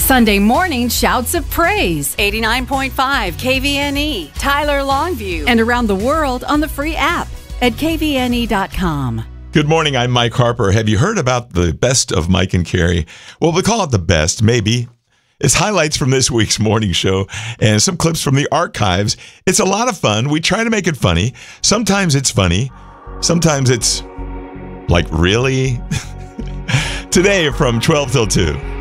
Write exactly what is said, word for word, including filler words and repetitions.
Sunday morning shouts of praise. eighty-nine point five K V N E, Tyler Longview. And around the world on the free app at K V N E dot com. Good morning, I'm Mike Harper. Have you heard about the best of Mike and Carrie? Well, we call it the best, maybe. It's highlights from this week's morning show and some clips from the archives. It's a lot of fun. We try to make it funny. Sometimes it's funny. Sometimes it's like, really? Today from twelve till two.